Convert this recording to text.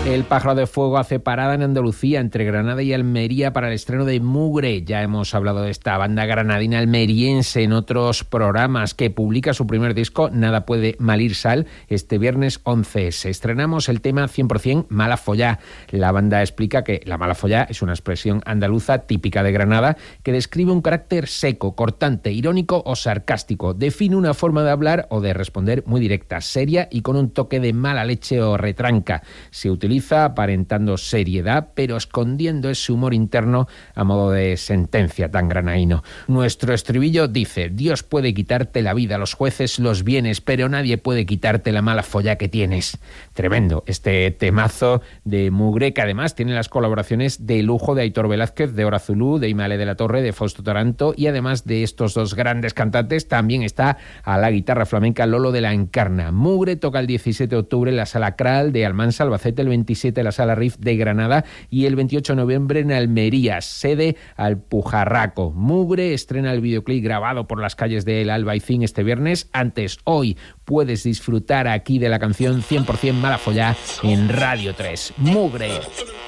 El Pájaro de Fuego hace parada en Andalucía, entre Granada y Almería, para el estreno de Mugre. Ya hemos hablado de esta banda granadina almeriense en otros programas, que publica su primer disco, Nada puede malir sal, este viernes 11. Estrenamos el tema 100% Mala Follá. La banda explica que la mala follá es una expresión andaluza típica de Granada que describe un carácter seco, cortante, irónico o sarcástico. Define una forma de hablar o de responder muy directa, seria y con un toque de mala leche o retranca. Se utiliza aparentando seriedad, pero escondiendo ese humor interno a modo de sentencia tan granaíno. Nuestro estribillo dice: Dios puede quitarte la vida, los jueces los bienes, pero nadie puede quitarte la mala follá que tienes. Tremendo este temazo de Mugre, que además tiene las colaboraciones de lujo de Aitor Velázquez, de Hora Zulú, de Imale de la Torre, de Fausto Taranto, y además de estos dos grandes cantantes también está a la guitarra flamenca Lolo de la Encarna. Mugre toca el 17 de octubre en la Sala Kral de Almansa, Albacete, el 27 en la Sala Riff de Granada y el 28 de noviembre en Almería, sede Alpujarraco. Mugre estrena el videoclip grabado por las calles de El Albaicín este viernes. Antes, hoy, puedes disfrutar aquí de la canción 100% Mala Follá en Radio 3. Mugre.